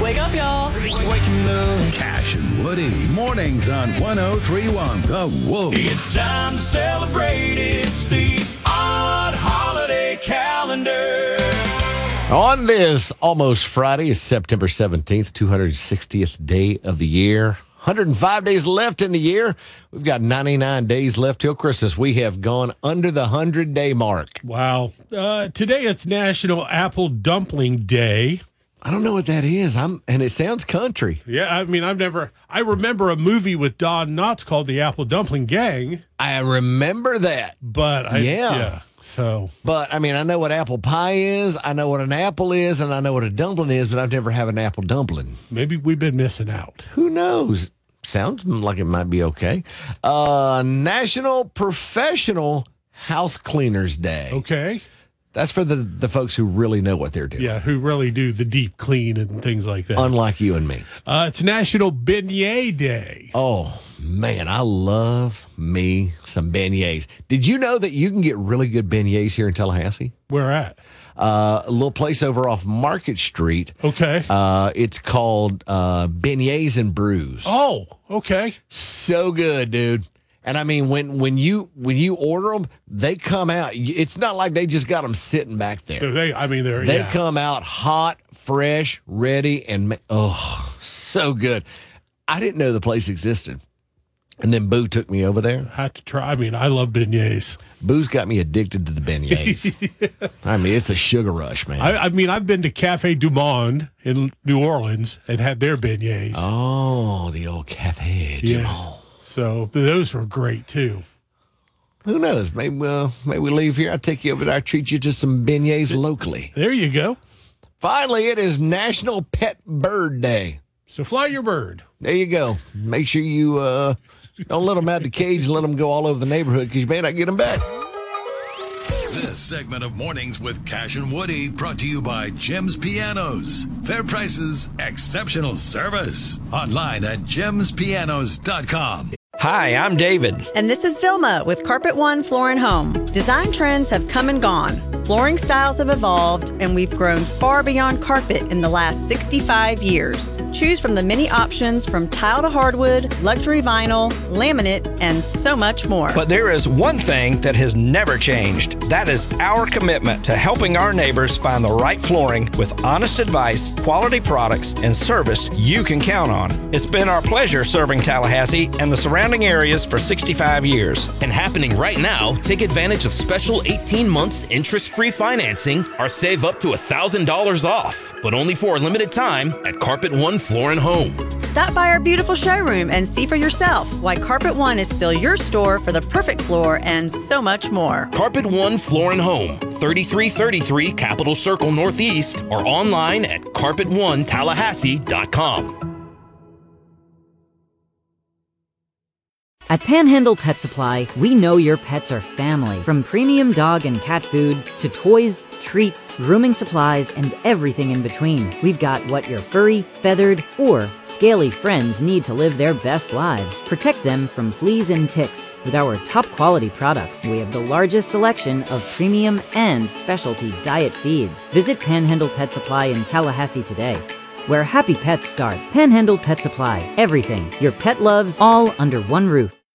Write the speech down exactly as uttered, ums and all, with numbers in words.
Wake up, y'all. Waking up. Cash and Woody. Mornings on one oh three point one The Wolf. It's time to celebrate. It's the Odd Holiday Calendar. On this almost Friday is September seventeenth, two hundred sixtieth day of the year. one hundred five days left in the year. We've got ninety-nine days left till Christmas. We have gone under the hundred-day mark. Wow. Uh, today it's National Apple Dumpling Day. I don't know what that is. I'm, and it sounds country. Yeah, I mean, I've never... I remember a movie with Don Knotts called The Apple Dumpling Gang. I remember that. But, I, Yeah. yeah, so... But, I mean, I know what apple pie is, I know what an apple is, and I know what a dumpling is, but I've never had an apple dumpling. Maybe we've been missing out. Who knows? Sounds like it might be okay. Uh, National Professional House Cleaners Day. Okay. That's for the, the folks who really know what they're doing. Yeah, who really do the deep clean and things like that. Unlike you and me. Uh, it's National Beignet Day. Oh, man, I love me some beignets. Did you know that you can get really good beignets here in Tallahassee? Where at? Uh, a little place over off Market Street. Okay. Uh, it's called uh, Beignets and Brews. Oh, okay. So good, dude. And I mean, when when you when you order them, they come out. It's not like they just got them sitting back there. They, I mean, they're They yeah. come out hot, fresh, ready, and ma- oh, so good. I didn't know the place existed, and then Boo took me over there. I have to try. I mean, I love beignets. Boo's got me addicted to the beignets. yeah. I mean, it's a sugar rush, man. I, I mean, I've been to Cafe Du Monde in New Orleans and had their beignets. Oh, the old Cafe Du Yes. Monde. So those were great too. Who knows? Maybe uh, maybe we leave here. I'll take you over there. I'll treat you to some beignets locally. There you go. Finally, it is National Pet Bird Day. So fly your bird. There you go. Make sure you uh, don't let them out the cage and let them go all over the neighborhood because you may not get them back. This segment of Mornings with Cash and Woody brought to you by Jim's Pianos. Fair prices, exceptional service. Online at gems pianos dot com. Hi, I'm David. And this is Vilma with Carpet One Floor and Home. Design trends have come and gone. Flooring styles have evolved, and we've grown far beyond carpet in the last sixty-five years. Choose from the many options from tile to hardwood, luxury vinyl, laminate, and so much more. But there is one thing that has never changed. That is our commitment to helping our neighbors find the right flooring with honest advice, quality products, and service you can count on. It's been our pleasure serving Tallahassee and the surrounding areas for sixty-five years. And happening right now, take advantage of special eighteen months interest-free financing or save up to one thousand dollars off, but only for a limited time at Carpet One Floor and Home. Stop by our beautiful showroom and see for yourself why Carpet One is still your store for the perfect floor and so much more. Carpet One Floor and Home, thirty-three thirty-three Capitol Circle Northeast, or online at carpet one tallahassee dot com. At Panhandle Pet Supply, we know your pets are family. From premium dog and cat food to toys, treats, grooming supplies, and everything in between. We've got what your furry, feathered, or scaly friends need to live their best lives. Protect them from fleas and ticks with our top quality products. We have the largest selection of premium and specialty diet feeds. Visit Panhandle Pet Supply in Tallahassee today, where happy pets start. Panhandle Pet Supply. Everything your pet loves, all under one roof.